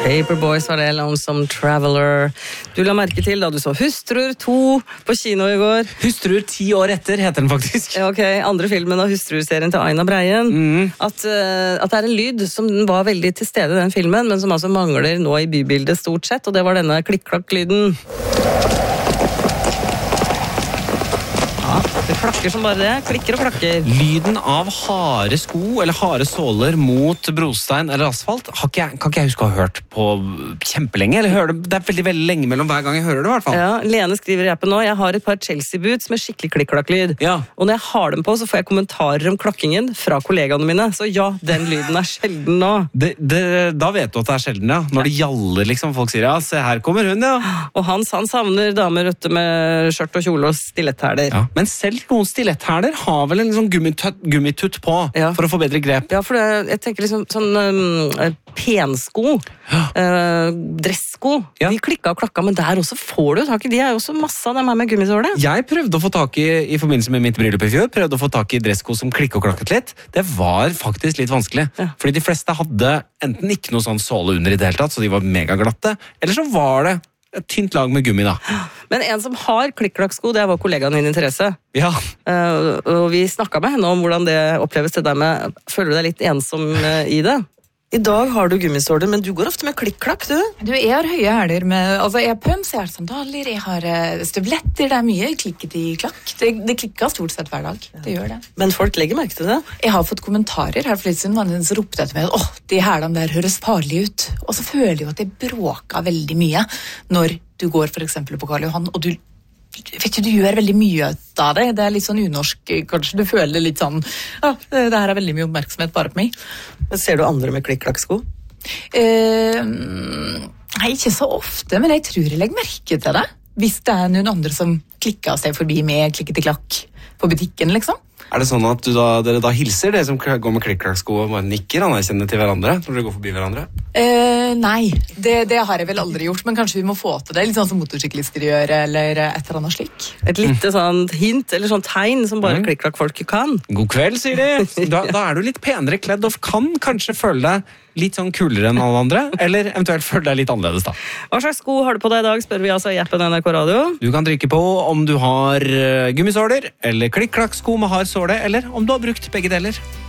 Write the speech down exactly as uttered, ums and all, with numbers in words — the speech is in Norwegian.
Paperboys var det, Lonesome Traveler. Du la merke til da du så Hustruer to på kino i går. Hustruer ti år etter heter den faktisk. Ja, ok. Andre filmen av Hustruer-serien til Aina Breien. Mm. At, uh, at det er en lyd som var veldig til stede i den filmen, men som altså mangler nå i bybildet stort sett, og det var denne klikk-klakk-lyden. Det klakker som bare det, klikker og klakker. Lyden av harde sko eller harde såler mot brostein eller asfalt har ikke jeg, kan ikke jeg huske å ha hørt på kjempelenge. Eller hører det, det er veldig, veldig lenge mellom hver gang jeg hører det i hvert fall. Ja, Lene skriver i appen nå, jeg har et par Chelsea-boots med skikkelig klikk-klakk-lyd. Ja. Og når jeg har dem på, så får jeg kommentarer om klakkingen fra kollegaene mine. Så ja, den lyden er sjelden nå. Det, det, da vet du at det er sjelden, ja. Når det gjaller liksom, folk sier, ja, se her kommer hun, ja. Og Hans, han savner damer røtte med skjørt og kjole og stiletthæler. Ja. Men selv noen stiletthæler har vel en sånn gummitutt, gummitutt på, ja, for å få bedre grep. Ja, for det, jeg tenker liksom sånn um, pensko, ja, uh, dressko, ja, de klikka og klakka, men der også får du tak i, de er jo også masse av dem her med gummisåle. Jeg prøvde å få tak i, i forbindelse med mitt bryllup i fjor, prøvde å få tak i dressko som klikket og klakket litt. Det var faktisk litt vanskelig, ja, fordi de fleste hadde enten ikke noe sånn såle under i det hele tatt, så de var megaglatte, eller så var det et tynt lag med gummi da. Men en som har klikk-klakk-sko, det var kollegaen min Interesse. Ja. Uh, og vi snakket med henne om hvordan det oppleves til deg med, føler du deg litt ensom uh, i det? I dag har du gummisåler, men du går ofte med klikk-klakk, du. Du, jeg har høye hæler med, altså jeg har pumps, jeg har sandaler, jeg har støvletter, det er mye klikket i klakk. Det, det klikker stort sett hver dag, det gjør det. Men folk legger merke til det? Jeg har fått kommentarer her for litt siden, man ropte etter meg, åh, de hælene der høres farlige ut. Og så føler jeg jo at det bråker veldig mye når du går for eksempel på Karl Johan, og du vet du, du gjør veldig mye ut av det. Det er litt sånn unorsk, kanskje du føler litt sånn, ja, det her er veldig mye oppmerksomhet bare på meg. Men ser du andre med klikk-klakk-sko? Uh, nei, ikke så ofte, men jeg tror jeg legger merke til det. Hvis det er noen andre som klikker seg forbi med klikket i klakk på butikken, liksom. Er det sånn at du da, dere da hilser det som går med klikk-klakk-sko og bare nikker anerkjennende til hverandre når dere går forbi hverandre? Uh, nei, det, det har jeg vel aldri gjort, men kanskje vi må få til det, litt sånn som motorsyklister gjør, eller et eller annet slik. Et lite sånn hint, eller sånn tegn som bare mm. klikk-klakk-folk kan. God kveld, sier de. Da, da er du litt penere kledd og kan kanskje føle deg litt sånn kulere enn alle andre, eller eventuelt føle deg litt annerledes da. Hva slags sko har du på deg i dag, spør vi altså i appen N R K Radio. Du kan trykke på om du har gummisåler, eller klikk-klakk-sko med hard såle, eller om du har brukt begge deler.